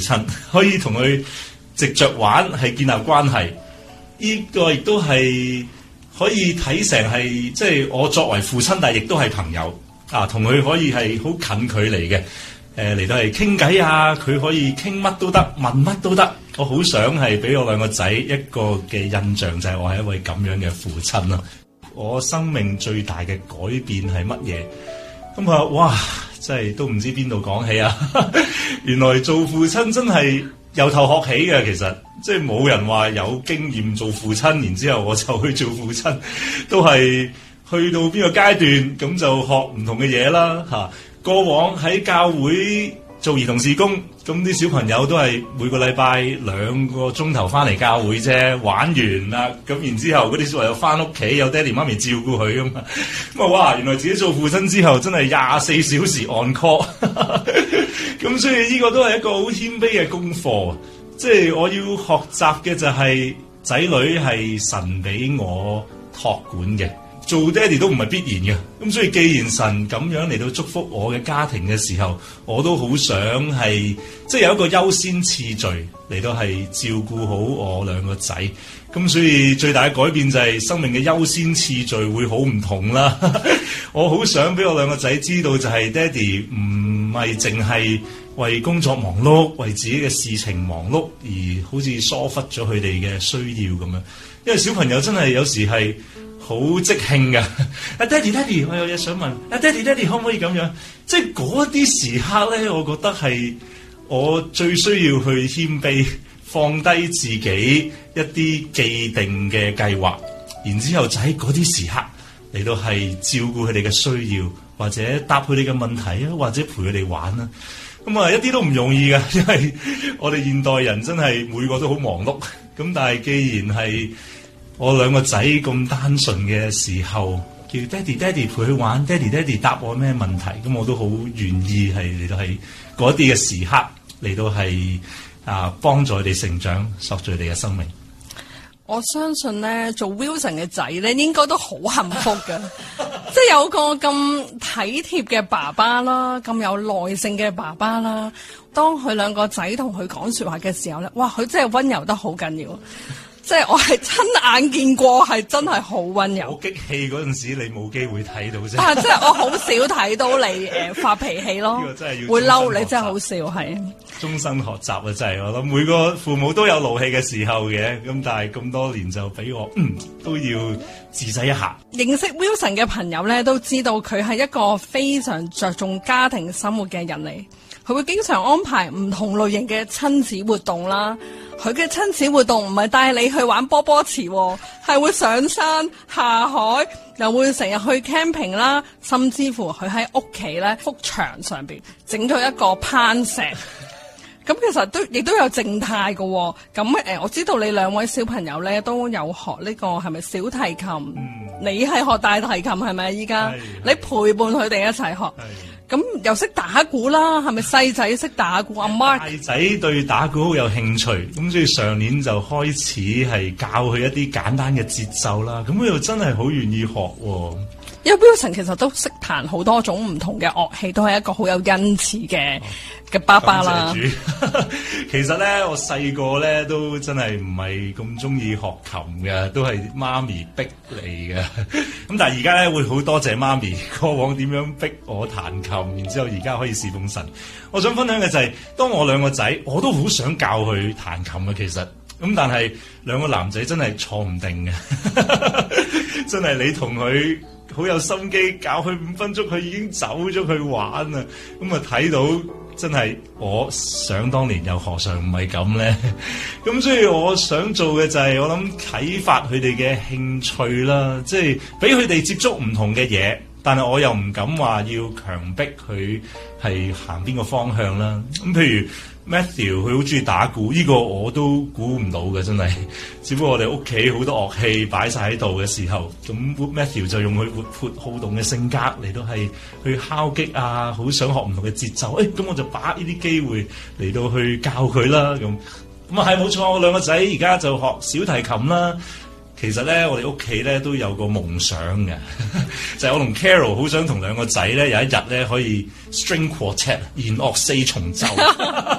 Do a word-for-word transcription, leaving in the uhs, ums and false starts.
親，可以同佢直着玩，係建立關係。呢、這個亦都係可以睇成係即係我作為父親，但係亦都係朋友啊，同佢可以係好近距離嘅。誒嚟到係傾偈啊，佢可以傾乜都得，問乜都得。我好想係俾我兩個仔一個嘅印象，就係我係一位咁樣嘅父親啦。我生命最大嘅改變係乜嘢？咁佢話哇，真係都唔知邊度講起啊！原來做父親真係由頭學起嘅，其實即係冇人話有經驗做父親，然之後我就去做父親，都係去到邊個階段咁就學唔同嘅嘢啦嚇。過往喺教會做兒童事工，咁啲小朋友都係每個禮拜兩個鐘頭翻嚟教會啫，玩完啦，咁然之後嗰啲小朋友翻屋企有爹哋媽咪照顧佢噶嘛，咁啊哇，原來自己做父親之後真係廿四小時 on call， 咁所以呢個都係一個好謙卑嘅功課，即係我要學習嘅就係仔女係神俾我託管嘅。做爹哋都唔係必然嘅，咁所以既然神咁樣嚟到祝福我嘅家庭嘅時候，我都好想係即係有一個優先次序嚟到係照顧好我兩個仔，咁所以最大嘅改變就係生命嘅優先次序會好唔同啦。我好想俾我兩個仔知道，就係爹哋唔係淨係為工作忙碌，為自己嘅事情忙碌，而好似疏忽咗佢哋嘅需要咁樣，因為小朋友真係有時係好即興噶，啊爹哋爹哋，我有嘢想問，啊爹哋爹哋可唔可以咁樣？即係嗰啲時刻咧，我覺得係我最需要去謙卑，放低自己一啲既定嘅計劃，然之後就喺嗰啲時刻嚟到係照顧佢哋嘅需要，或者答佢哋嘅問題啊，或者陪佢哋玩啦。咁啊，一啲都唔容易噶，因為我哋現代人真係每個都好忙碌。咁但係既然係我兩個仔咁單純嘅時候，叫爹哋爹哋陪佢玩，爹哋爹哋答我咩問題，咁我都好願意係嚟到係嗰啲嘅時刻嚟到係啊幫助佢哋成長，塑造佢哋嘅生命。 我相信咧，做 Wilson 嘅仔咧，應該都好幸福㗎，即係有個咁體貼嘅爸爸啦，咁有耐性嘅爸爸啦。當佢兩個仔同佢講說話嘅時候咧，哇！佢真係溫柔得好緊要。即係我係親眼見過，係真係好溫柔。好激氣嗰陣時，你冇機會睇到啫。 啊，即係我好少睇到你誒、呃、發脾氣咯。呢個真係要會嬲你，真係好笑係。終身學習啊，真係我諗每個父母都有怒氣嘅時候嘅，咁但係咁多年就俾我嗯都要自制一下。認識 Wilson 嘅朋友咧，都知道佢係一個非常着重家庭生活嘅人嚟。佢會經常安排唔同類型嘅親子活動啦。佢嘅親子活動唔係帶你去玩波波池，係會上山下海，又會成日去 camping 啦，甚至乎佢喺屋企咧幅牆上邊整咗一個攀石。咁其實都亦都有靜態嘅。咁誒、呃，我知道你兩位小朋友咧都有學呢、這個係咪小提琴？嗯、你係學大提琴係咪？依家你陪伴佢哋一齊學。咁又識打鼓啦，係咪細仔識打鼓？阿 Mark 大仔對打鼓好有興趣，咁所以上年就開始係教佢一啲簡單嘅節奏啦。咁佢又真係好願意學喎。 因為 Wilson 其實都識彈好多種唔同嘅樂器，都係一個好有恩賜嘅嘅爸爸啦。 感謝主。其實咧，我細個咧都真係唔係咁中意學琴嘅，都係媽咪逼嚟嘅。咁但係而家咧會好多謝媽咪過往點樣逼我彈琴，然之後而家可以侍奉神。我想分享嘅就係、是，當我兩個仔，我都好想教佢彈琴嘅，其實。咁但係兩個男仔真係坐唔定嘅，真係你同佢好有心機教佢五分鐘，佢已經走咗去玩啦。咁啊睇到真係我想當年又何嘗唔係咁咧？咁所以我想做嘅就係、是、我諗啟發佢哋嘅興趣啦，即係俾佢哋接觸唔同嘅嘢，但係我又唔敢話要強迫佢係行邊個方向啦。咁譬如Matthew 佢好中意打鼓，呢、這個我都估唔到嘅，真係。只不過我哋屋企好多樂器擺晒喺度嘅時候，咁 Matthew 就用佢活潑好動嘅性格嚟到係去敲擊啊，好想學唔同嘅節奏。誒、哎，咁我就把握呢啲機會嚟到去教佢啦。咁咁啊係冇錯，我兩個仔而家就學小提琴啦。其實咧，我哋屋企咧都有個夢想嘅，就係我同 Carol 好想同兩個仔咧有一日咧可以 string quartet 弦樂四重奏。